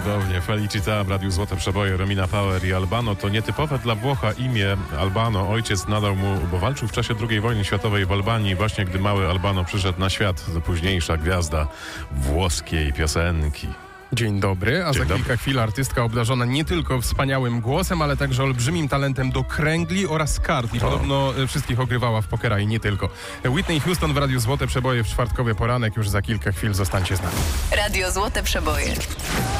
Cudownie. Felicita w Radiu Złote Przeboje, Romina Power i Albano. To nietypowe dla Włocha imię Albano. Ojciec nadał mu, bo walczył w czasie II wojny światowej w Albanii, właśnie gdy mały Albano przyszedł na świat. To późniejsza gwiazda włoskiej piosenki. Dzień dobry, a za kilka chwil artystka obdarzona nie tylko wspaniałym głosem, ale także olbrzymim talentem do kręgli oraz kart i podobno wszystkich ogrywała w pokera i nie tylko. Whitney Houston w Radiu Złote Przeboje w czwartkowy poranek, już za kilka chwil, zostańcie z nami. Radio Złote Przeboje.